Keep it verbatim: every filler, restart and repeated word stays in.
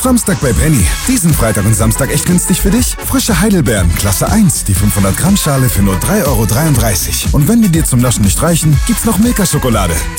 Samstag bei Penny. Diesen Freitag und Samstag echt günstig für dich? Frische Heidelbeeren, Klasse eins, die fünfhundert Gramm Schale für nur drei Euro dreiunddreißig. Und wenn die dir zum Naschen nicht reichen, gibt's noch Milka-Schokolade.